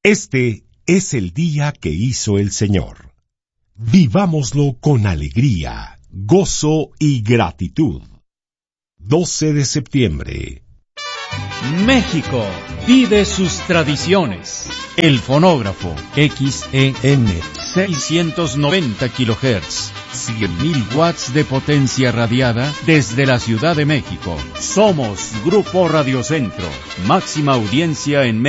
Este es el día que hizo el Señor. Vivámoslo con alegría, gozo y gratitud. 12 de septiembre. México vive sus tradiciones. El fonógrafo XEN 690 kHz, 100.000 watts de potencia radiada desde la Ciudad de México. Somos Grupo Radio Centro, máxima audiencia en